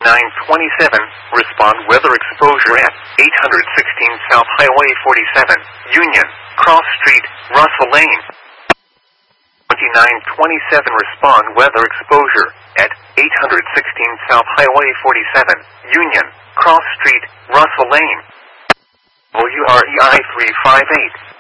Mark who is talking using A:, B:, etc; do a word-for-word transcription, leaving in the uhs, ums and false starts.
A: nine twenty-seven, respond weather exposure at eight sixteen South Highway forty-seven, Union, Cross Street, Russell Lane. twenty-nine twenty-seven, respond weather exposure at eight sixteen South Highway forty-seven, Union, Cross Street, Russell Lane. W R E I three five eight.